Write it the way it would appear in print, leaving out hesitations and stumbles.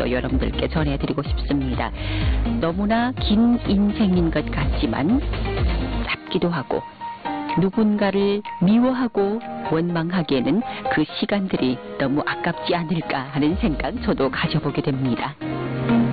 또 여러분들께 전해드리고 싶습니다. 너무나 긴 인생인 것 같지만 짧기도 하고 누군가를 미워하고 원망하기에는 그 시간들이 너무 아깝지 않을까 하는 생각 저도 가져보게 됩니다.